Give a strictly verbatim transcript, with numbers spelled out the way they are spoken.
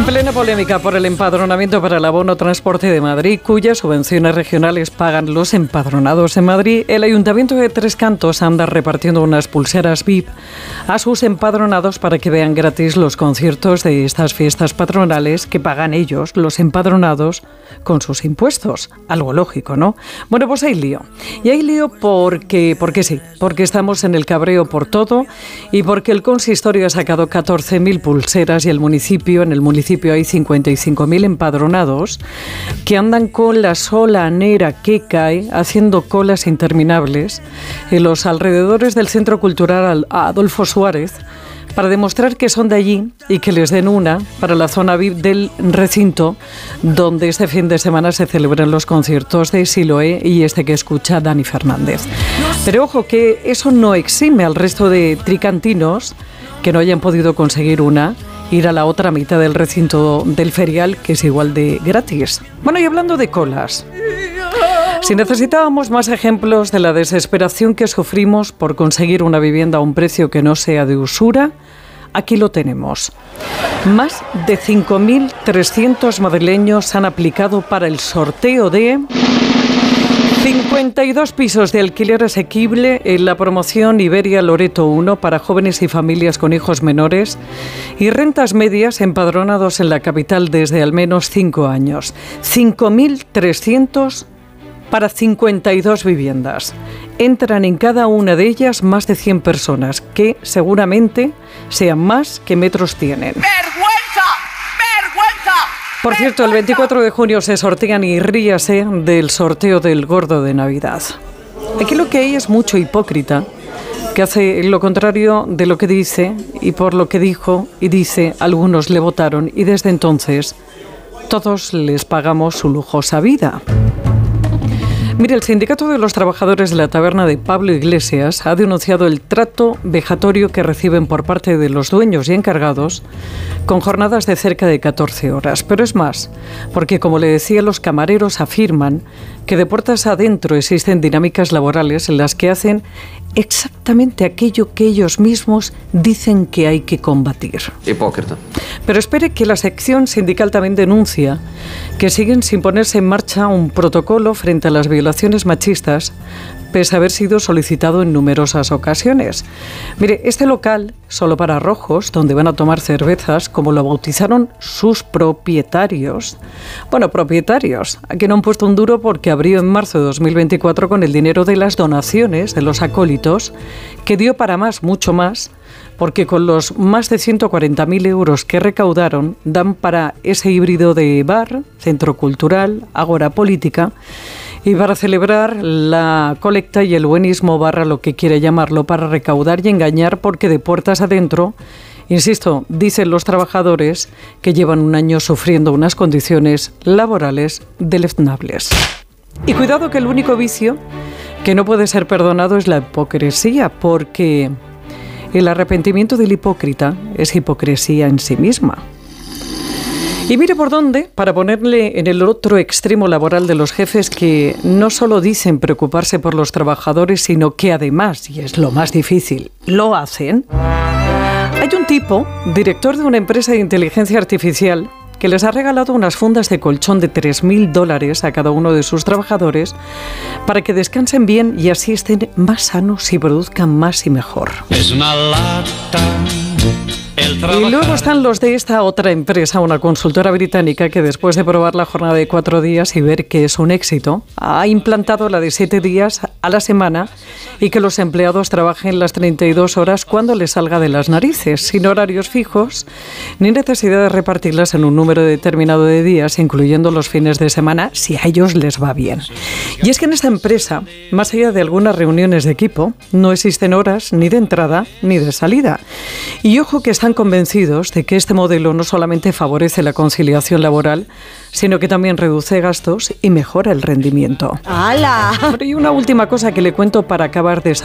plena polémica por el empadronamiento para el abono transporte de Madrid, cuyas subvenciones regionales pagan los empadronados en Madrid, el Ayuntamiento de Tres Cantos anda repartiendo unas pulseras V I P a sus empadronados para que vean gratis los conciertos de estas fiestas patronales que pagan ellos, los empadronados, con sus impuestos. Algo lógico, ¿no? Bueno, pues hay lío. Y hay lío porque, porque sí, porque estamos en el cabreo por todo y porque el consistorio ha sacado catorce mil pulseras y el municipio, en el municipio hay cincuenta y cinco mil empadronados que andan con la solanera que cae, haciendo colas interminables en los alrededores del Centro Cultural Adolfo Suárez para demostrar que son de allí y que les den una para la zona V I P del recinto donde este fin de semana se celebran los conciertos de Siloé y este que escucha Dani Fernández. Pero ojo, que eso no exime al resto de tricantinos que no hayan podido conseguir una, ir a la otra mitad del recinto del ferial, que es igual de gratis. Bueno, y hablando de colas, si necesitábamos más ejemplos de la desesperación que sufrimos por conseguir una vivienda a un precio que no sea de usura, aquí lo tenemos. Más de cinco mil trescientos madrileños han aplicado para el sorteo de cincuenta y dos pisos de alquiler asequible en la promoción Iberia Loreto uno para jóvenes y familias con hijos menores y rentas medias empadronados en la capital desde al menos cinco años. cinco mil trescientos para cincuenta y dos viviendas. Entran en cada una de ellas más de cien personas, que seguramente sean más que metros tienen. ¡Vergüenza! ¡Vergüenza! Por cierto, el veinticuatro de junio se sortean y ríase del sorteo del gordo de Navidad. Aquí lo que hay es mucho hipócrita, que hace lo contrario de lo que dice y por lo que dijo y dice, algunos le votaron y desde entonces todos les pagamos su lujosa vida. Mire, el Sindicato de los Trabajadores de la Taberna de Pablo Iglesias ha denunciado el trato vejatorio que reciben por parte de los dueños y encargados con jornadas de cerca de catorce horas. Pero es más, porque como le decía, los camareros afirman que de puertas adentro existen dinámicas laborales en las que hacen exactamente aquello que ellos mismos dicen que hay que combatir. Hipócrita. Pero espere, que la sección sindical también denuncia que siguen sin ponerse en marcha un protocolo frente a las violaciones machistas, pese a haber sido solicitado en numerosas ocasiones. Mire, este local, solo para rojos, donde van a tomar cervezas, como lo bautizaron sus propietarios. Bueno, propietarios, aquí no han puesto un duro porque abrió en marzo de dos mil veinticuatro con el dinero de las donaciones de los acólitos, que dio para más, mucho más, porque con los más de ciento cuarenta mil euros que recaudaron, dan para ese híbrido de bar, centro cultural, ágora política, y para celebrar la colecta y el buenismo barra lo que quiere llamarlo, para recaudar y engañar, porque de puertas adentro, insisto, dicen los trabajadores que llevan un año sufriendo unas condiciones laborales deleznables. Y cuidado, que el único vicio que no puede ser perdonado es la hipocresía, porque el arrepentimiento del hipócrita es hipocresía en sí misma. Y mire por dónde, para ponerle en el otro extremo laboral de los jefes que no solo dicen preocuparse por los trabajadores, sino que además, y es lo más difícil, lo hacen. Hay un tipo, director de una empresa de inteligencia artificial, que les ha regalado unas fundas de colchón de tres mil dólares a cada uno de sus trabajadores para que descansen bien y así estén más sanos y produzcan más y mejor. Es una lata. Y luego están los de esta otra empresa, una consultora británica, que después de probar la jornada de cuatro días y ver que es un éxito, ha implantado la de siete días a la semana y que los empleados trabajen las treinta y dos horas cuando les salga de las narices, sin horarios fijos, ni necesidad de repartirlas en un número determinado de días, incluyendo los fines de semana, si a ellos les va bien. Y es que en esta empresa, más allá de algunas reuniones de equipo, no existen horas ni de entrada ni de salida. Y ojo, que están convencidos de que este modelo no solamente favorece la conciliación laboral, sino que también reduce gastos y mejora el rendimiento. ¡Hala! Y una última cosa que le cuento para acabar de